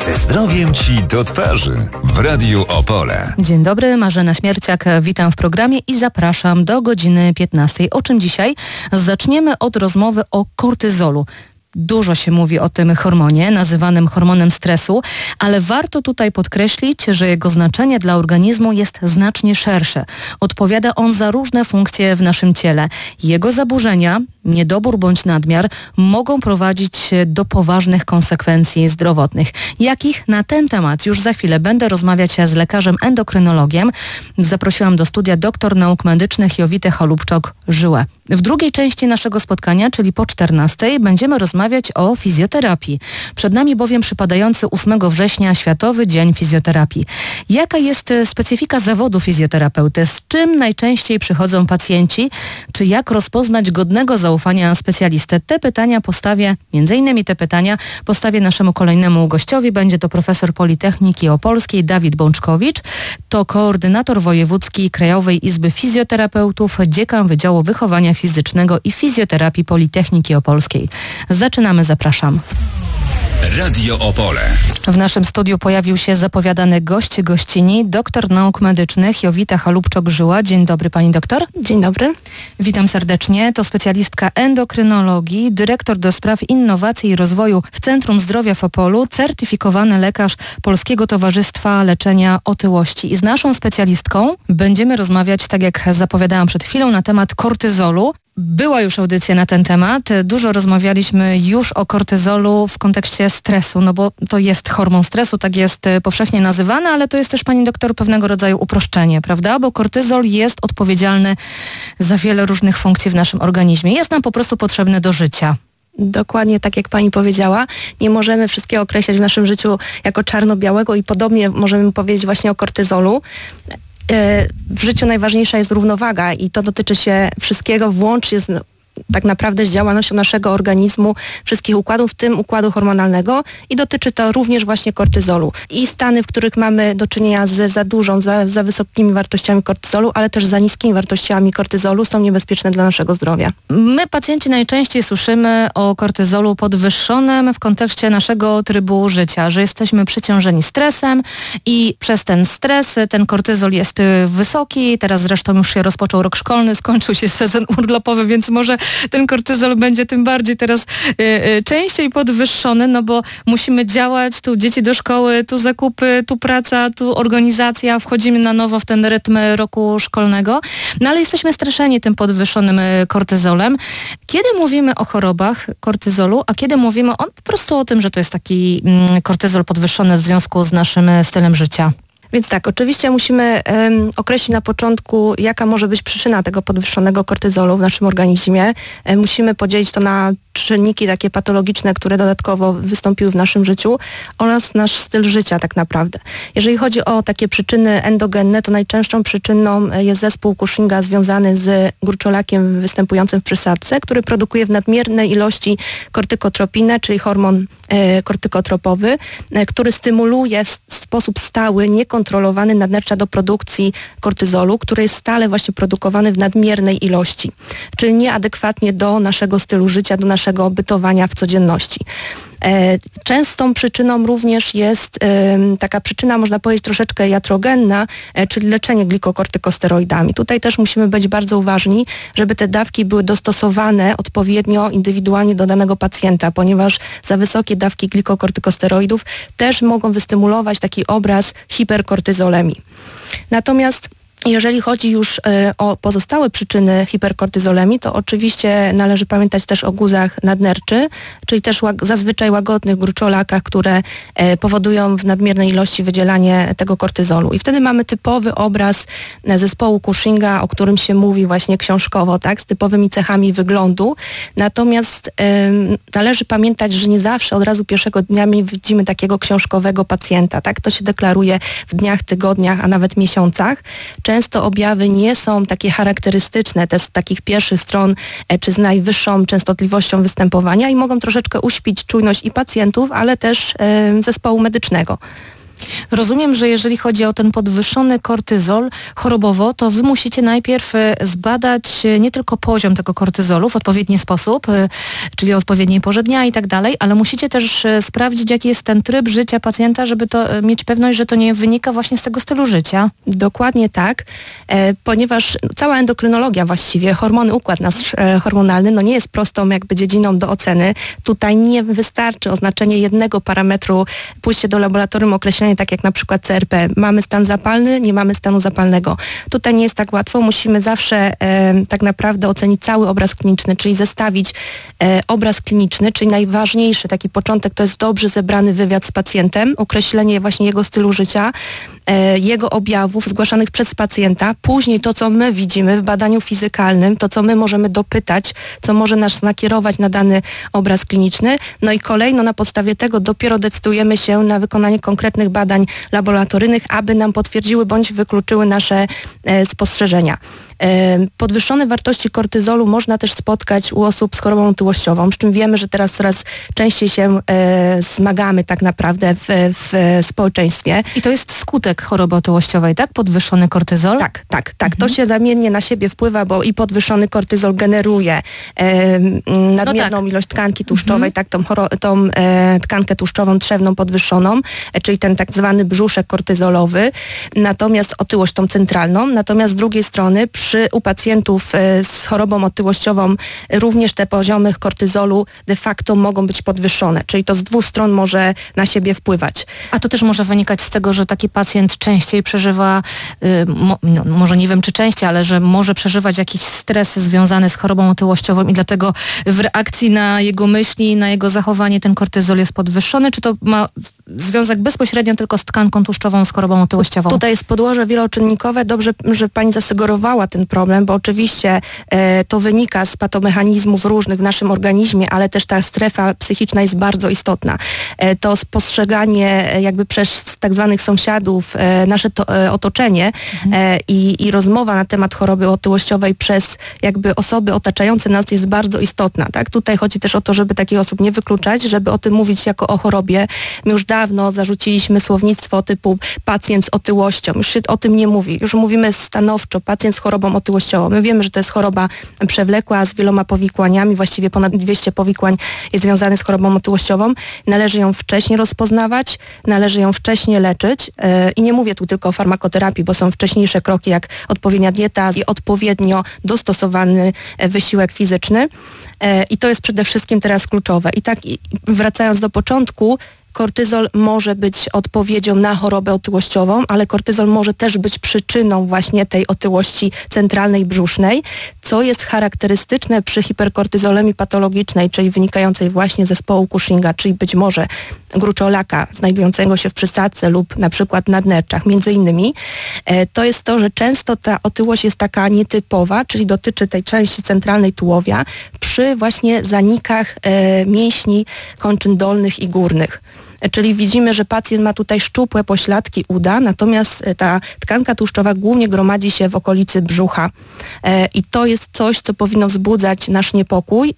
Ze zdrowiem Ci do twarzy w Radiu Opole. Dzień dobry, Marzena Śmierciak, witam w programie i zapraszam do godziny 15. O czym dzisiaj? Zaczniemy od rozmowy o kortyzolu. Dużo się mówi o tym hormonie, nazywanym hormonem stresu, ale warto tutaj podkreślić, że jego znaczenie dla organizmu jest znacznie szersze. Odpowiada on za różne funkcje w naszym ciele. Jego zaburzenia, niedobór bądź nadmiar mogą prowadzić do poważnych konsekwencji zdrowotnych. Jakich? Na ten temat już za chwilę będę rozmawiać z lekarzem endokrynologiem. Zaprosiłam do studia doktor nauk medycznych Jowitę Cholubczok-Żyłę. W drugiej części naszego spotkania, czyli po 14:00, będziemy rozmawiać o fizjoterapii. Przed nami bowiem przypadający 8 września Światowy Dzień Fizjoterapii. Jaka jest specyfika zawodu fizjoterapeuty? Z czym najczęściej przychodzą pacjenci? Czy jak rozpoznać godnego zaufania specjalistę? Między innymi te pytania postawię naszemu kolejnemu gościowi. Będzie to profesor Politechniki Opolskiej Dawid Bączkowicz. To koordynator wojewódzki Krajowej Izby Fizjoterapeutów, dziekan Wydziału Wychowania Fizycznego i Fizjoterapii Politechniki Opolskiej. Zaczynamy, zapraszam. Radio Opole. W naszym studiu pojawił się zapowiadany gościni, doktor nauk medycznych Jowita Cholubczok-Żyła. Dzień dobry, pani doktor. Dzień dobry. Witam serdecznie. To specjalistka endokrynologii, dyrektor do spraw innowacji i rozwoju w Centrum Zdrowia w Opolu, certyfikowany lekarz Polskiego Towarzystwa Leczenia Otyłości. I z naszą specjalistką będziemy rozmawiać, tak jak zapowiadałam przed chwilą, na temat kortyzolu. Była już audycja na ten temat. Dużo rozmawialiśmy już o kortyzolu w kontekście stresu, no bo to jest hormon stresu, tak jest powszechnie nazywany, ale to jest też, pani doktor, pewnego rodzaju uproszczenie, prawda? Bo kortyzol jest odpowiedzialny za wiele różnych funkcji w naszym organizmie. Jest nam po prostu potrzebny do życia. Dokładnie tak jak pani powiedziała. Nie możemy wszystkiego określać w naszym życiu jako czarno-białego i podobnie możemy powiedzieć właśnie o kortyzolu. W życiu najważniejsza jest równowaga i to dotyczy się wszystkiego, włącznie tak naprawdę z działalnością naszego organizmu, wszystkich układów, w tym układu hormonalnego, i dotyczy to również właśnie kortyzolu. I stany, w których mamy do czynienia z za dużą, za wysokimi wartościami kortyzolu, ale też za niskimi wartościami kortyzolu są niebezpieczne dla naszego zdrowia. My, pacjenci, najczęściej słyszymy o kortyzolu podwyższonym w kontekście naszego trybu życia, że jesteśmy przeciążeni stresem i przez ten stres ten kortyzol jest wysoki. Teraz zresztą już się rozpoczął rok szkolny, skończył się sezon urlopowy, więc może ten kortyzol będzie tym bardziej teraz częściej podwyższony, no bo musimy działać, tu dzieci do szkoły, tu zakupy, tu praca, tu organizacja, wchodzimy na nowo w ten rytm roku szkolnego, no ale jesteśmy straszeni tym podwyższonym kortyzolem. Kiedy mówimy o chorobach kortyzolu, a kiedy mówimy po prostu o tym, że to jest taki kortyzol podwyższony w związku z naszym stylem życia? Więc tak, oczywiście musimy określić na początku, jaka może być przyczyna tego podwyższonego kortyzolu w naszym organizmie. Musimy podzielić to na czynniki takie patologiczne, które dodatkowo wystąpiły w naszym życiu, oraz nasz styl życia tak naprawdę. Jeżeli chodzi o takie przyczyny endogenne, to najczęstszą przyczyną jest zespół Cushinga związany z gruczolakiem występującym w przysadce, który produkuje w nadmiernej ilości kortykotropinę, czyli hormon kortykotropowy, który stymuluje w sposób stały, niekontrolowany nadnercza do produkcji kortyzolu, który jest stale właśnie produkowany w nadmiernej ilości, czyli nieadekwatnie do naszego stylu życia, do naszego bytowania w codzienności. Częstą przyczyną również jest taka przyczyna, można powiedzieć, troszeczkę iatrogenna, czyli leczenie glikokortykosteroidami. Tutaj też musimy być bardzo uważni, żeby te dawki były dostosowane odpowiednio, indywidualnie do danego pacjenta, ponieważ za wysokie dawki glikokortykosteroidów też mogą wystymulować taki obraz hiperkortyzolemii. Natomiast jeżeli chodzi już o pozostałe przyczyny hiperkortyzolemii, to oczywiście należy pamiętać też o guzach nadnerczy, czyli też zazwyczaj łagodnych gruczolakach, które powodują w nadmiernej ilości wydzielanie tego kortyzolu. I wtedy mamy typowy obraz zespołu Cushinga, o którym się mówi właśnie książkowo, tak, z typowymi cechami wyglądu. Natomiast należy pamiętać, że nie zawsze od razu pierwszego dnia widzimy takiego książkowego pacjenta, tak? To się deklaruje w dniach, tygodniach, a nawet miesiącach. Często objawy nie są takie charakterystyczne z takich pierwszych stron, czy z najwyższą częstotliwością występowania i mogą troszeczkę uśpić czujność i pacjentów, ale też zespołu medycznego. Rozumiem, że jeżeli chodzi o ten podwyższony kortyzol chorobowo, to wy musicie najpierw zbadać nie tylko poziom tego kortyzolu w odpowiedni sposób, czyli o odpowiedniej porze dnia i tak dalej, ale musicie też sprawdzić, jaki jest ten tryb życia pacjenta, żeby to mieć pewność, że to nie wynika właśnie z tego stylu życia. Dokładnie tak, ponieważ cała endokrynologia właściwie, hormony, układ nasz hormonalny, no nie jest prostą jakby dziedziną do oceny. Tutaj nie wystarczy oznaczenie jednego parametru, pójście do laboratorium, określenie tak jak na przykład CRP. Mamy stan zapalny, nie mamy stanu zapalnego. Tutaj nie jest tak łatwo, musimy zawsze tak naprawdę ocenić cały obraz kliniczny, czyli zestawić obraz kliniczny, czyli najważniejszy taki początek to jest dobrze zebrany wywiad z pacjentem, określenie właśnie jego stylu życia, jego objawów zgłaszanych przez pacjenta, później to, co my widzimy w badaniu fizykalnym, to, co my możemy dopytać, co może nas nakierować na dany obraz kliniczny, no i kolejno na podstawie tego dopiero decydujemy się na wykonanie konkretnych badań laboratoryjnych, aby nam potwierdziły bądź wykluczyły nasze spostrzeżenia. Podwyższone wartości kortyzolu można też spotkać u osób z chorobą otyłościową, przy czym wiemy, że teraz coraz częściej się zmagamy tak naprawdę w społeczeństwie. I to jest skutek choroby otyłościowej, tak? Podwyższony kortyzol? Tak. To się zamiennie na siebie wpływa, bo i podwyższony kortyzol generuje nadmierną ilość tkanki tłuszczowej, tą tkankę tłuszczową trzewną podwyższoną, czyli ten tak zwany brzuszek kortyzolowy, natomiast otyłość tą centralną, natomiast z drugiej strony u pacjentów z chorobą otyłościową również te poziomy kortyzolu de facto mogą być podwyższone, czyli to z dwóch stron może na siebie wpływać. A to też może wynikać z tego, że taki pacjent częściej przeżywa, może nie wiem czy częściej, ale że może przeżywać jakiś stres związany z chorobą otyłościową i dlatego w reakcji na jego myśli, na jego zachowanie ten kortyzol jest podwyższony, czy to ma związek bezpośrednio tylko z tkanką tłuszczową, z chorobą otyłościową? Tutaj jest podłoże wieloczynnikowe. Dobrze, że pani zasugerowała ten problem, bo oczywiście to wynika z patomechanizmów różnych w naszym organizmie, ale też ta strefa psychiczna jest bardzo istotna. To spostrzeganie jakby przez tak zwanych sąsiadów, nasze otoczenie i rozmowa na temat choroby otyłościowej przez jakby osoby otaczające nas jest bardzo istotna. Tak? Tutaj chodzi też o to, żeby takich osób nie wykluczać, żeby o tym mówić jako o chorobie. My już dawno zarzuciliśmy słownictwo typu pacjent z otyłością. Już się o tym nie mówi. Już mówimy stanowczo pacjent z chorobą otyłościową. My wiemy, że to jest choroba przewlekła z wieloma powikłaniami. Właściwie ponad 200 powikłań jest związanych z chorobą otyłościową. Należy ją wcześniej rozpoznawać, należy ją wcześniej leczyć. I nie mówię tu tylko o farmakoterapii, bo są wcześniejsze kroki jak odpowiednia dieta i odpowiednio dostosowany wysiłek fizyczny. I to jest przede wszystkim teraz kluczowe. I tak wracając do początku, kortyzol może być odpowiedzią na chorobę otyłościową, ale kortyzol może też być przyczyną właśnie tej otyłości centralnej brzusznej, co jest charakterystyczne przy hiperkortyzolemii patologicznej, czyli wynikającej właśnie z zespołu Cushinga, czyli być może gruczołaka znajdującego się w przysadce lub na przykład nadnerczach. Między innymi to jest to, że często ta otyłość jest taka nietypowa, czyli dotyczy tej części centralnej tułowia przy właśnie zanikach mięśni kończyn dolnych i górnych. Czyli widzimy, że pacjent ma tutaj szczupłe pośladki uda, natomiast ta tkanka tłuszczowa głównie gromadzi się w okolicy brzucha. I to jest coś, co powinno wzbudzać nasz niepokój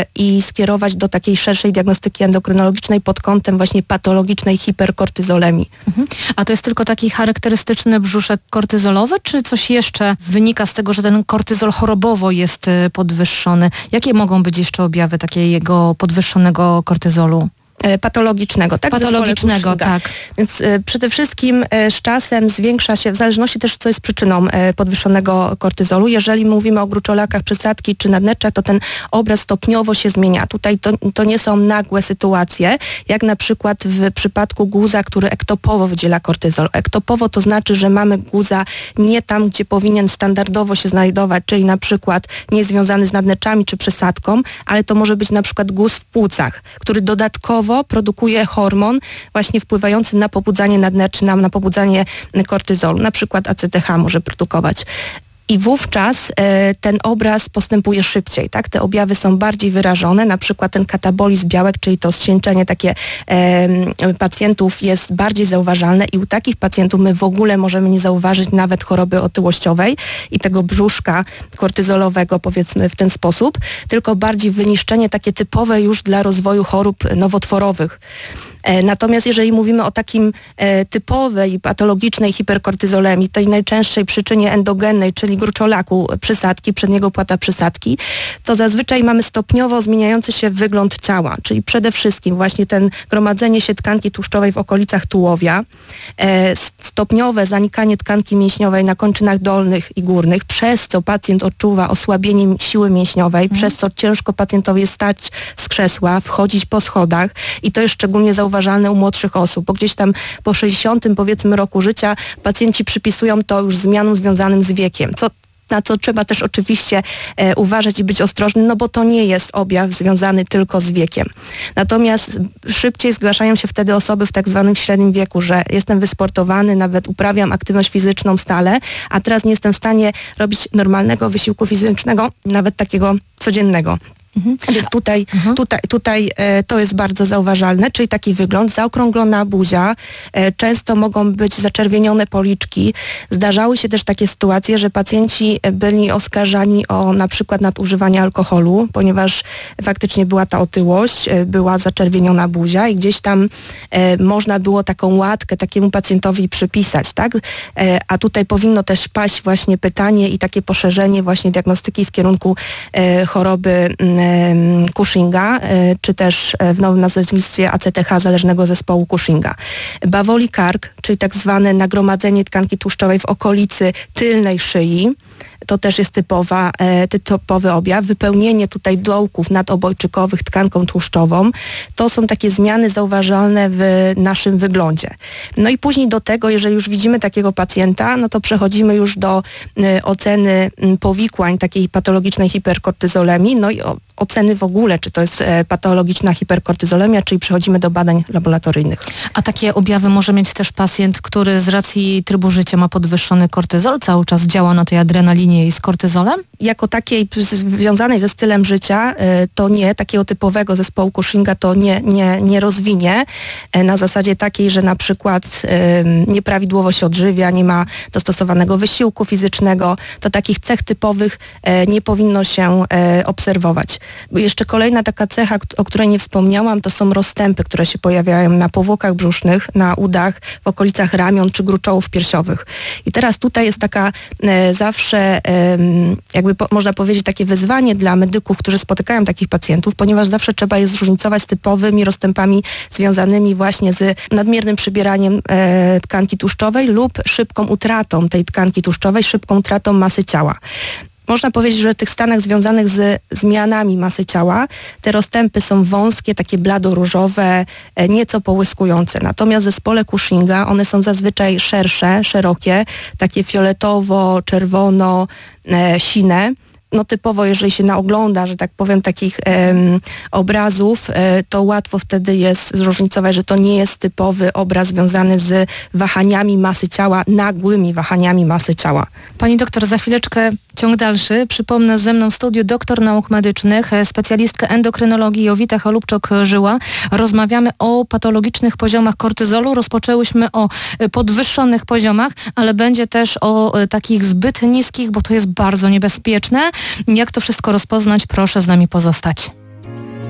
i skierować do takiej szerszej diagnostyki endokrynologicznej pod kątem właśnie patologicznej hiperkortyzolemii. A to jest tylko taki charakterystyczny brzuszek kortyzolowy, czy coś jeszcze wynika z tego, że ten kortyzol chorobowo jest podwyższony? Jakie mogą być jeszcze objawy takiego podwyższonego kortyzolu? Patologicznego, tak? Patologicznego, tak. Więc przede wszystkim z czasem zwiększa się, w zależności też co jest przyczyną podwyższonego kortyzolu. Jeżeli mówimy o gruczołakach, przysadki czy nadnerczach, to ten obraz stopniowo się zmienia. Tutaj to nie są nagłe sytuacje, jak na przykład w przypadku guza, który ektopowo wydziela kortyzol. Ektopowo to znaczy, że mamy guza nie tam, gdzie powinien standardowo się znajdować, czyli na przykład nie związany z nadnerczami czy przysadką, ale to może być na przykład guz w płucach, który dodatkowo produkuje hormon właśnie wpływający na pobudzanie nadnerczy, na pobudzanie kortyzolu. Na przykład ACTH może produkować. I wówczas ten obraz postępuje szybciej, tak? Te objawy są bardziej wyrażone, na przykład ten katabolizm białek, czyli to zcieńczenie takie pacjentów jest bardziej zauważalne i u takich pacjentów my w ogóle możemy nie zauważyć nawet choroby otyłościowej i tego brzuszka kortyzolowego, powiedzmy w ten sposób, tylko bardziej wyniszczenie takie typowe już dla rozwoju chorób nowotworowych. Natomiast jeżeli mówimy o takim typowej patologicznej hiperkortyzolemii, tej najczęstszej przyczynie endogennej, czyli gruczolaku przysadki, przedniego płata przysadki, to zazwyczaj mamy stopniowo zmieniający się wygląd ciała, czyli przede wszystkim właśnie ten gromadzenie się tkanki tłuszczowej w okolicach tułowia, stopniowe zanikanie tkanki mięśniowej na kończynach dolnych i górnych, przez co pacjent odczuwa osłabienie siły mięśniowej, przez co ciężko pacjentowi jest stać z krzesła, wchodzić po schodach i to jest szczególnie zauważalne u młodszych osób, bo gdzieś tam po 60 powiedzmy roku życia pacjenci przypisują to już zmianom związanym z wiekiem, na co trzeba też oczywiście uważać i być ostrożny, no bo to nie jest objaw związany tylko z wiekiem. Natomiast szybciej zgłaszają się wtedy osoby w tak zwanym średnim wieku, że jestem wysportowany, nawet uprawiam aktywność fizyczną stale, a teraz nie jestem w stanie robić normalnego wysiłku fizycznego, nawet takiego codziennego. Więc tutaj to jest bardzo zauważalne, czyli taki wygląd, zaokrąglona buzia, często mogą być zaczerwienione policzki. Zdarzały się też takie sytuacje, że pacjenci byli oskarżani o na przykład nadużywanie alkoholu, ponieważ faktycznie była ta otyłość, była zaczerwieniona buzia i gdzieś tam można było taką łatkę takiemu pacjentowi przypisać, tak? A tutaj powinno też paść właśnie pytanie i takie poszerzenie właśnie diagnostyki w kierunku choroby Cushinga, czy też w nowym nazewnictwie ACTH, zależnego zespołu Cushinga. Bawoli kark, czyli tak zwane nagromadzenie tkanki tłuszczowej w okolicy tylnej szyi, to też jest typowy objaw. Wypełnienie tutaj dołków nadobojczykowych tkanką tłuszczową. To są takie zmiany zauważalne w naszym wyglądzie. No i później do tego, jeżeli już widzimy takiego pacjenta, no to przechodzimy już do oceny powikłań takiej patologicznej hiperkortyzolemii, no i oceny w ogóle, czy to jest patologiczna hiperkortyzolemia, czyli przechodzimy do badań laboratoryjnych. A takie objawy może mieć też pacjent, który z racji trybu życia ma podwyższony kortyzol, cały czas działa na tej adrenalinie i z kortyzolem? Jako takiej związanej ze stylem życia, to nie, takiego typowego zespołu Cushinga to nie rozwinie na zasadzie takiej, że na przykład nieprawidłowo się odżywia, nie ma dostosowanego wysiłku fizycznego, to takich cech typowych nie powinno się obserwować. Jeszcze kolejna taka cecha, o której nie wspomniałam, to są rozstępy, które się pojawiają na powłokach brzusznych, na udach, w okolicach ramion czy gruczołów piersiowych. I teraz tutaj jest taka zawsze, jakby można powiedzieć, takie wyzwanie dla medyków, którzy spotykają takich pacjentów, ponieważ zawsze trzeba je zróżnicować z typowymi rozstępami związanymi właśnie z nadmiernym przybieraniem tkanki tłuszczowej lub szybką utratą tej tkanki tłuszczowej, szybką utratą masy ciała. Można powiedzieć, że w tych stanach związanych z zmianami masy ciała te rozstępy są wąskie, takie bladoróżowe, nieco połyskujące. Natomiast w zespole Cushinga one są zazwyczaj szersze, szerokie, takie fioletowo, czerwono, sine. No typowo, jeżeli się naogląda, że tak powiem, takich obrazów, to łatwo wtedy jest zróżnicować, że to nie jest typowy obraz związany z wahaniami masy ciała, nagłymi wahaniami masy ciała. Pani doktor, za chwileczkę ciąg dalszy. Przypomnę, ze mną w studiu doktor nauk medycznych, specjalistka endokrynologii Jowita Cholubczok-Żyła. Rozmawiamy o patologicznych poziomach kortyzolu. Rozpoczęłyśmy o podwyższonych poziomach, ale będzie też o takich zbyt niskich, bo to jest bardzo niebezpieczne. Jak to wszystko rozpoznać? Proszę z nami pozostać.